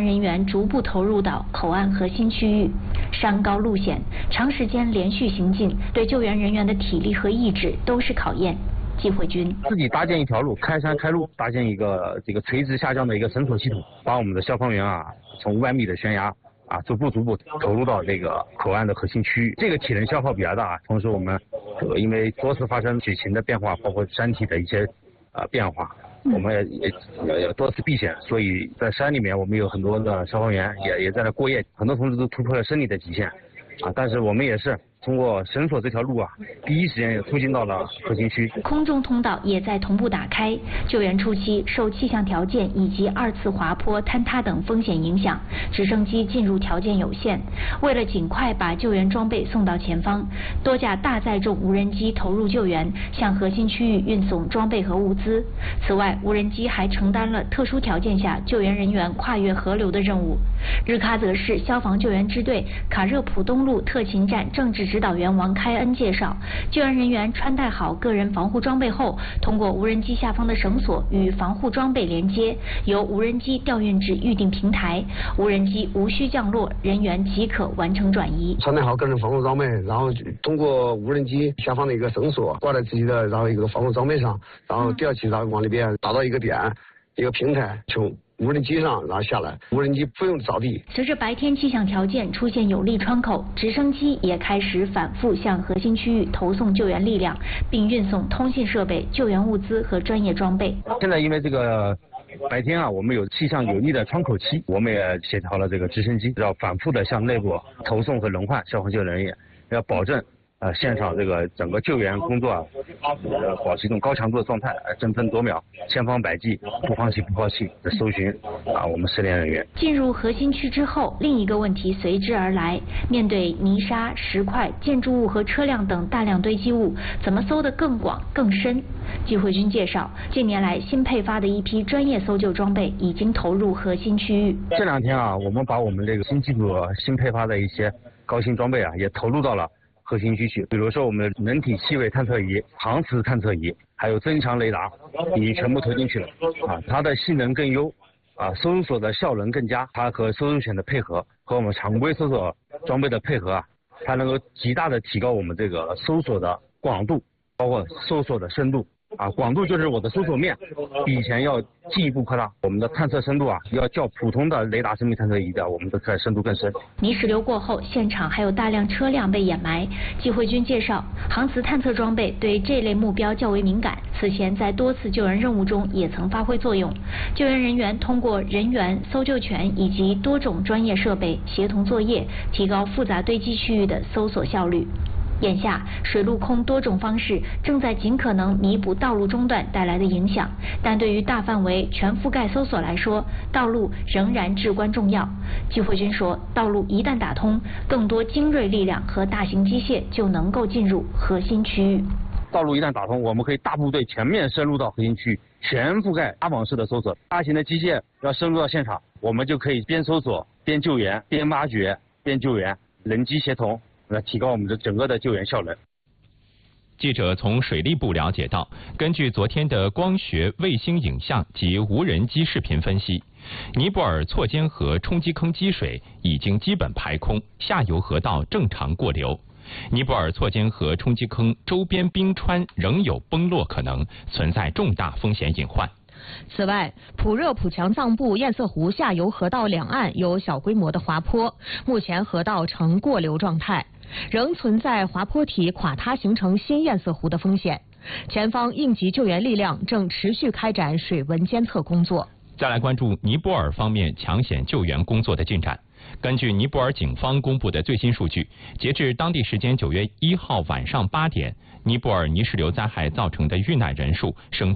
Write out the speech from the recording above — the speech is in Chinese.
援人员逐步投入到口岸核心区域。山高路险，长时间连续行进，对救援人员的体力和意志都是考验。季慧军自己搭建一条路，开山开路，搭建一个垂直下降的一个绳索系统，把我们的消防员从500米的悬崖逐步投入到这个口岸的核心区域。这个体能消耗比较大，同时我们因为多次发生水情的变化，包括山体的一些变化，我们也多次避险，所以在山里面我们有很多的消防员也在那过夜，很多同志都突破了生理的极限但是我们也是通过绳索这条路第一时间也突进到了核心区。 空中通道也在同步打开。救援初期受气象条件以及2次滑坡坍塌等风险影响，直升机进入条件有限。为了尽快把救援装备送到前方，多架大载重无人机投入救援，向核心区域运送装备和物资。此外，无人机还承担了特殊条件下救援人员跨越河流的任务。日喀则市消防救援支队卡热普东路特勤站政治指导员王开恩介绍，救援人员穿戴好个人防护装备后，通过无人机下方的绳索与防护装备连接，由无人机调运至预定平台，无人机无需降落，人员即可完成转移。 穿戴好个人防护装备，然后通过无人机下方的一个绳索挂在自己的一个防护装备上，然后吊起，然后往里边打到一个点，一个平台，从无人机上然后下来，无人机不用着地。 随着白天气象条件出现有利窗口，直升机也开始反复向核心区域投送救援力量，并运送通信设备、救援物资和专业装备。 现在因为这个白天我们有气象有利的窗口期，我们也协调了这个直升机，要反复的向内部投送和轮换消防救援人员，要保证现场这个整个救援工作保持一种高强度的状态，争分夺秒，千方百计，不放弃的搜寻我们失联人员。 进入核心区之后，另一个问题随之而来，面对泥沙、石块、建筑物和车辆等大量堆积物，怎么搜得更广更深？季慧军介绍，近年来新配发的一批专业搜救装备已经投入核心区域。 这2天我们把我们这个新机组新配发的一些高新装备也投入到了核心区去，比如说我们的人体气味探测仪、航磁探测仪，还有增强雷达，已经全部投进去了它的性能更优搜索的效能更佳，它和搜救犬的配合和我们常规搜索装备的配合它能够极大的提高我们这个搜索的广度，包括搜索的深度广度就是我的搜索面比以前要进一步扩大，我们的探测深度要较普通的雷达生命探测仪的我们的深度更深。 泥石流过后，现场还有大量车辆被掩埋。季慧军介绍，航磁探测装备对这类目标较为敏感，此前在多次救援任务中也曾发挥作用。救援人员通过人员、搜救犬以及多种专业设备协同作业，提高复杂堆积区域的搜索效率。眼下，水陆空多种方式正在尽可能弥补道路中断带来的影响，但对于大范围全覆盖搜索来说，道路仍然至关重要。季慧军说，道路一旦打通，更多精锐力量和大型机械就能够进入核心区域。 道路一旦打通，我们可以大部队全面深入到核心区域，全覆盖拉网式的搜索。大型的机械要深入到现场，我们就可以边搜索边救援，边挖掘边救援，人机协同，来提高我们的整个的救援效能。 记者从水利部了解到，根据昨天的光学卫星影像及无人机视频分析，尼泊尔错间河冲积坑积水已经基本排空，下游河道正常过流。尼泊尔错间河冲积坑周边冰川仍有崩落可能，存在重大风险隐患。 此外，普热普强藏布堰塞湖下游河道两岸有小规模的滑坡，目前河道呈过流状态，仍存在滑坡体垮塌形成新堰塞湖的风险。前方应急救援力量正持续开展水文监测工作。 再来关注尼泊尔方面抢险救援工作的进展。根据尼泊尔警方公布的最新数据，截至当地时间9月1号晚上8点，尼泊尔泥石流灾害造成的遇难人数升